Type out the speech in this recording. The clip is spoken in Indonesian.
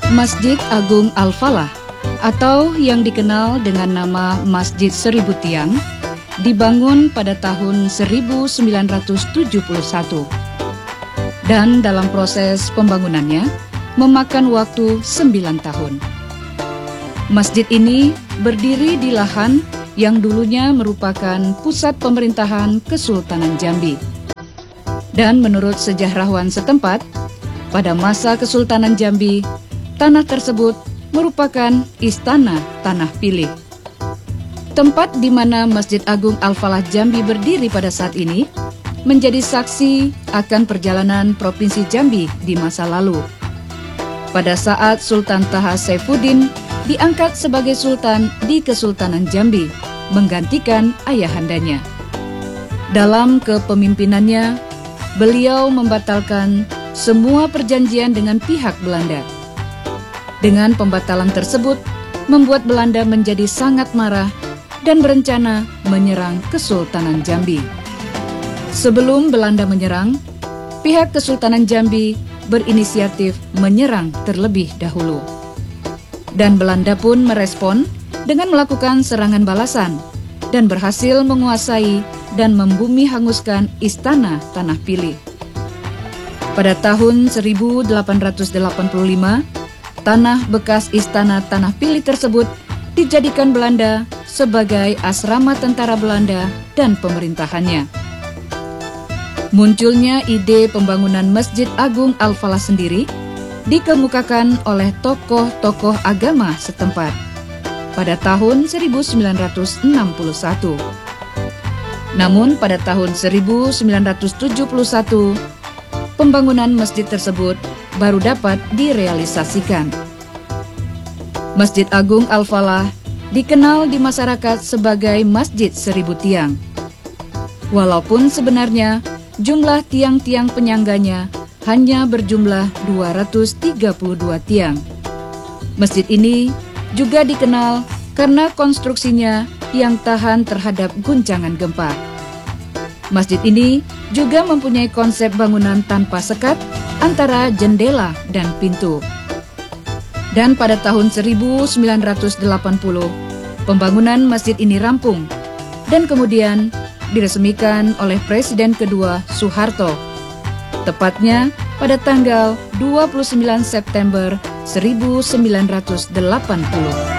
Masjid Agung Al-Falah atau yang dikenal dengan nama Masjid Seribu Tiang dibangun pada tahun 1971 dan dalam proses pembangunannya memakan waktu 9 tahun. Masjid ini berdiri di lahan yang dulunya merupakan pusat pemerintahan Kesultanan Jambi. Dan menurut sejarawan setempat, pada masa Kesultanan Jambi, tanah tersebut merupakan istana Tanah Pilih. Tempat di mana Masjid Agung Al-Falah Jambi berdiri pada saat ini menjadi saksi akan perjalanan Provinsi Jambi di masa lalu. Pada saat Sultan Taha Saifuddin diangkat sebagai Sultan di Kesultanan Jambi, menggantikan ayahandanya. Dalam kepemimpinannya, beliau membatalkan semua perjanjian dengan pihak Belanda. Dengan pembatalan tersebut, membuat Belanda menjadi sangat marah dan berencana menyerang Kesultanan Jambi. Sebelum Belanda menyerang, pihak Kesultanan Jambi berinisiatif menyerang terlebih dahulu. Dan Belanda pun merespon dengan melakukan serangan balasan dan berhasil menguasai dan membumi hanguskan istana Tanah Pilih. Pada tahun 1885, tanah bekas istana Tanah Pilih tersebut dijadikan Belanda sebagai asrama tentara Belanda dan pemerintahannya. Munculnya ide pembangunan Masjid Agung Al-Falah sendiri dikemukakan oleh tokoh-tokoh agama setempat pada tahun 1961. Namun pada tahun 1971, pembangunan masjid tersebut baru dapat direalisasikan. Masjid Agung Al-Falah dikenal di masyarakat sebagai Masjid Seribu Tiang. Walaupun sebenarnya jumlah tiang-tiang penyangganya hanya berjumlah 232 tiang. Masjid ini juga dikenal karena konstruksinya yang tahan terhadap guncangan gempa. Masjid ini juga mempunyai konsep bangunan tanpa sekat antara jendela dan pintu. Dan pada tahun 1980, pembangunan masjid ini rampung dan kemudian diresmikan oleh Presiden kedua Soeharto, tepatnya pada tanggal 29 September 1980.